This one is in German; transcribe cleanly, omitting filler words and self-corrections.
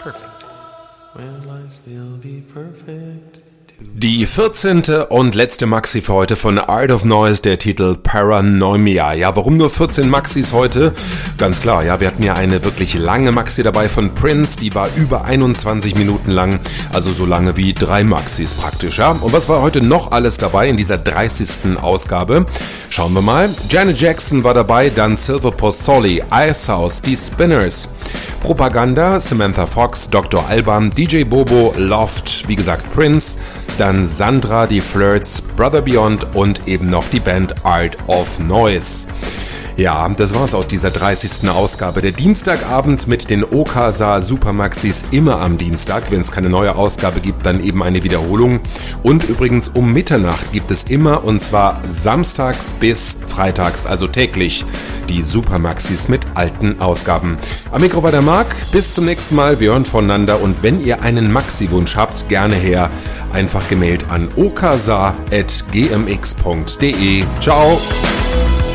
perfect. Will I still be perfect? Die 14. und letzte Maxi für heute von Art of Noise, der Titel Paranoia. Ja, warum nur 14 Maxis heute? Ganz klar, ja, wir hatten ja eine wirklich lange Maxi dabei von Prince, die war über 21 Minuten lang, also so lange wie 3 Maxis praktisch, ja. Und was war heute noch alles dabei in dieser 30. Ausgabe? Schauen wir mal. Janet Jackson war dabei, dann Silver Pozzoli, Icehouse, die Spinners, Propaganda, Samantha Fox, Dr. Alban, DJ Bobo, Loft, wie gesagt Prince, dann Sandra, die Flirts, Brother Beyond und eben noch die Band Art of Noise. Ja, das war's aus dieser 30. Ausgabe. Der Dienstagabend mit den Okasa Supermaxis immer am Dienstag. Wenn es keine neue Ausgabe gibt, dann eben eine Wiederholung. Und übrigens um Mitternacht gibt es immer, und zwar samstags bis freitags, also täglich, die Supermaxis mit alten Ausgaben. Am Mikro war der Marc. Bis zum nächsten Mal. Wir hören voneinander. Und wenn ihr einen Maxi-Wunsch habt, gerne her. Einfach gemailt an okasa@gmx.de. Ciao!